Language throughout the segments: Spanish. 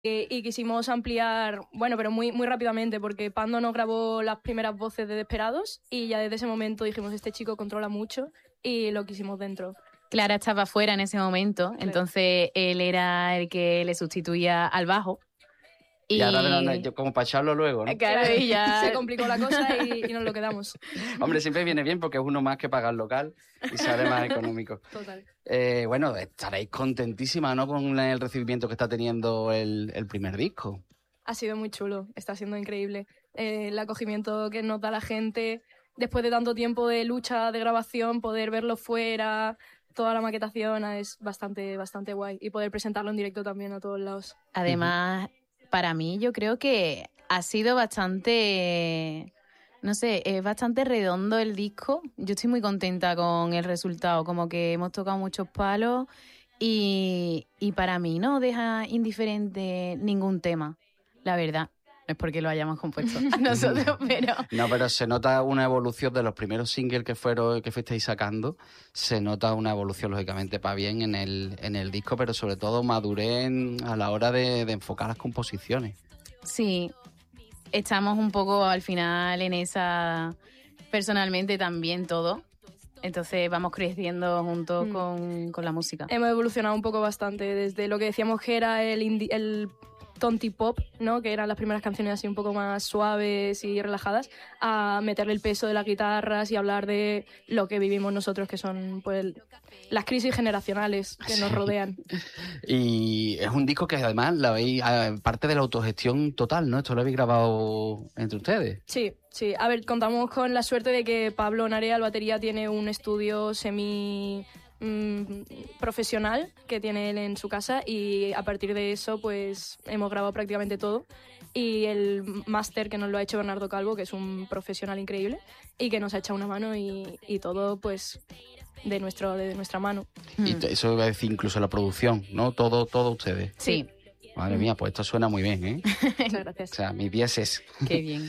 y quisimos ampliar, bueno, pero muy, muy rápidamente, porque Pando nos grabó las primeras voces de Desperados y ya desde ese momento dijimos, este chico controla mucho y lo quisimos dentro. Clara estaba fuera en ese momento, Claro. Entonces él era el que le sustituía al bajo. Y ahora yo como para echarlo luego, ¿no? Claro, y ya se complicó la cosa y nos lo quedamos. Hombre, siempre viene bien porque es uno más que pagar local y sale más económico. Total. Bueno, estaréis contentísima, ¿no? Con el recibimiento que está teniendo el primer disco. Ha sido muy chulo, está siendo increíble. El acogimiento que nos da la gente, después de tanto tiempo de lucha, de grabación, poder verlo fuera, toda la maquetación es bastante, bastante guay. Y poder presentarlo en directo también a todos lados. Además, para mí yo creo que ha sido bastante, no sé, es bastante redondo el disco. Yo estoy muy contenta con el resultado, como que hemos tocado muchos palos y para mí no deja indiferente ningún tema, la verdad. No es porque lo hayamos compuesto nosotros, pero... No, pero se nota una evolución de los primeros singles que fuisteis sacando. Se nota una evolución, lógicamente, para bien en el disco, pero sobre todo madurez a la hora de enfocar las composiciones. Sí, estamos un poco al final en esa... Personalmente también todo. Entonces vamos creciendo junto con la música. Hemos evolucionado un poco bastante, desde lo que decíamos que era el tonti pop, ¿no? Que eran las primeras canciones así un poco más suaves y relajadas, a meterle el peso de las guitarras y hablar de lo que vivimos nosotros, que son pues las crisis generacionales que nos rodean. Y es un disco que además la veis parte de la autogestión total, ¿no? Esto lo habéis grabado entre ustedes. Sí. Sí, a ver, contamos con la suerte de que Pablo Narea, el batería, tiene un estudio semi profesional que tiene él en su casa y a partir de eso pues hemos grabado prácticamente todo y el máster que nos lo ha hecho Bernardo Calvo, que es un profesional increíble y que nos ha echado una mano y todo pues de nuestra mano. Y eso iba a decir incluso la producción, ¿no? Todo ustedes. Sí. Madre mía, pues esto suena muy bien, ¿eh? Muchas gracias. O sea, mis dieces. Qué bien.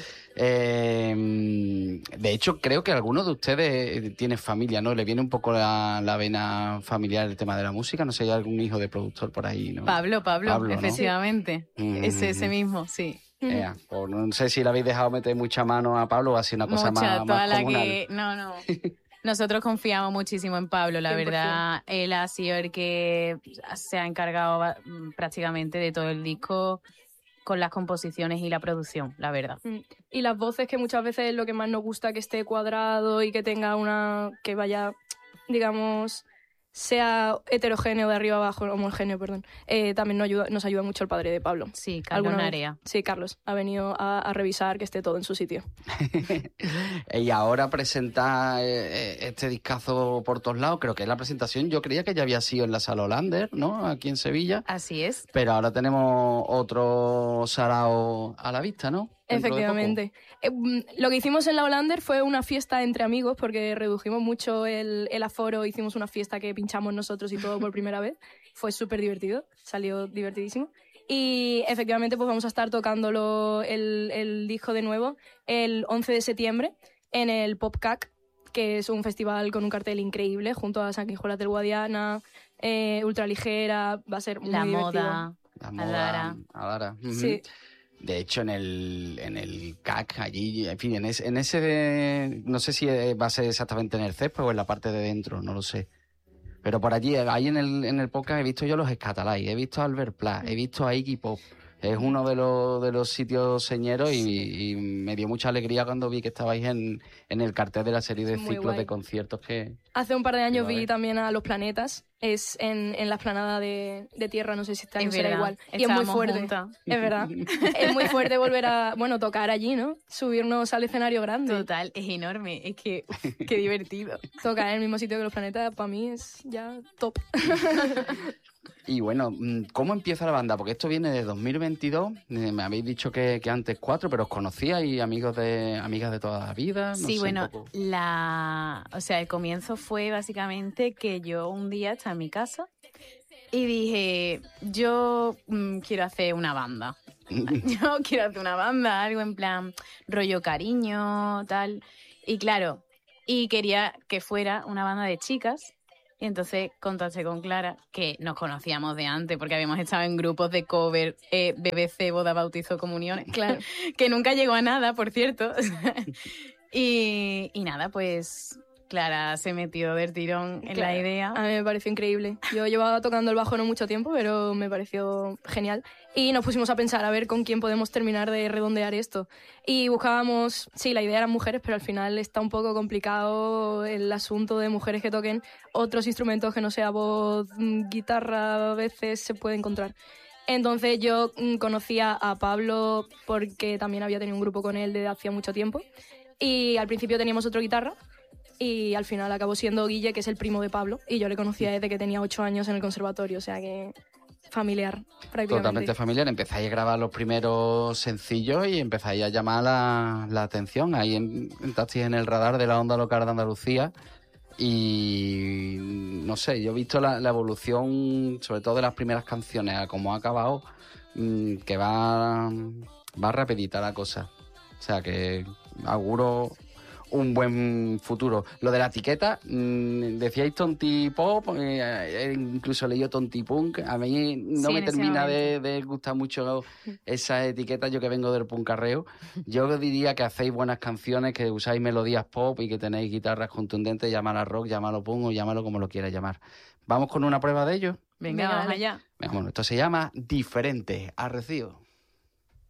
De hecho, creo que alguno de ustedes tiene familia, ¿no? Le viene un poco la vena familiar el tema de la música. No sé, hay algún hijo de productor por ahí, ¿no? Pablo, ¿no? efectivamente. Ese mismo, sí. Pues no sé si le habéis dejado meter mucha mano a Pablo o así una cosa más toda la comunal. que... No. Nosotros confiamos muchísimo en Pablo, la 100%. verdad. Él ha sido el que se ha encargado prácticamente de todo el disco con las composiciones y la producción, la verdad. Y las voces, que muchas veces es lo que más nos gusta, que esté cuadrado y que tenga que vaya, digamos, sea heterogéneo de arriba abajo, homogéneo, perdón. También nos ayuda mucho el padre de Pablo. Sí, Carlos Narea. Sí, Carlos. Ha venido a revisar que esté todo en su sitio. Y ahora presenta este discazo por todos lados. Creo que es la presentación, yo creía que ya había sido en la Sala Hollander, ¿no? Aquí en Sevilla. Así es. Pero ahora tenemos otro sarao a la vista, ¿no? Efectivamente. Lo que hicimos en la Hollander fue una fiesta entre amigos porque redujimos mucho el aforo, hicimos una fiesta que pinchamos nosotros y todo por primera vez. Fue súper divertido, salió divertidísimo. Y efectivamente pues vamos a estar tocándolo el disco de nuevo el 11 de septiembre en el PopCac, que es un festival con un cartel increíble junto a Sanguijuelas del Guadiana, Ultraligera, va a ser muy divertido. La moda, Adara. Sí. De hecho, en el CAC, allí, en fin, en ese no sé si va a ser exactamente en el césped o en la parte de dentro, no lo sé. Pero por allí, ahí en el podcast he visto yo los Escatalay, he visto a Albert Pla, he visto a Iggy Pop. Es uno de los sitios señeros y me dio mucha alegría cuando vi que estabais en el cartel de la serie de ciclos de conciertos que... Hace un par de años vi también a Los Planetas, es en la explanada de Tierra, no sé si este año será igual. Y es muy fuerte, es verdad. Es muy fuerte volver a, tocar allí, ¿no? Subirnos al escenario grande. Total, es enorme, es que qué divertido. Tocar en el mismo sitio que Los Planetas para mí es ya top. Y bueno, ¿cómo empieza la banda? Porque esto viene de 2022, me habéis dicho que antes 4, pero os conocíais, amigas de toda la vida. No sí, sé, bueno, el comienzo fue básicamente que yo un día estaba en mi casa y dije, yo quiero hacer una banda. Yo quiero hacer una banda, algo en plan rollo cariño, tal. Y claro, y quería que fuera una banda de chicas. Y entonces contacté con Clara, que nos conocíamos de antes, porque habíamos estado en grupos de cover, BBC, boda, bautizo, comuniones. Claro. Que nunca llegó a nada, por cierto. y nada, pues Clara se metió del tirón en la idea. A mí me pareció increíble. Yo llevaba tocando el bajo no mucho tiempo, pero me pareció genial. Y nos pusimos a pensar a ver con quién podemos terminar de redondear esto. Y buscábamos, sí, la idea eran mujeres, pero al final está un poco complicado el asunto de mujeres que toquen otros instrumentos que no sea voz, guitarra, a veces se puede encontrar. Entonces yo conocía a Pablo porque también había tenido un grupo con él desde hacía mucho tiempo. Y al principio teníamos otro guitarra. Y al final acabó siendo Guille, que es el primo de Pablo. Y yo le conocía desde que tenía 8 años en el conservatorio, o sea que familiar, prácticamente. Totalmente familiar. Empezáis a grabar los primeros sencillos y empezáis a llamar la atención. Ahí entrasteis en el radar de la onda local de Andalucía. Y no sé, yo he visto la evolución, sobre todo de las primeras canciones, a cómo ha acabado, que va rapidita la cosa. O sea que auguro un buen futuro. Lo de la etiqueta, decíais Tonti Pop, incluso leí Tonti Punk. A mí no Sí, me en ese termina momento. de gustar mucho esa etiqueta, yo que vengo del puncarreo. Yo diría que hacéis buenas canciones, que usáis melodías pop y que tenéis guitarras contundentes, llámalo rock, llámalo punk o llámalo como lo quieras llamar. ¿Vamos con una prueba de ello? Venga, Venga, vamos dale. allá. Bueno, esto se llama Diferente. Arrecibo.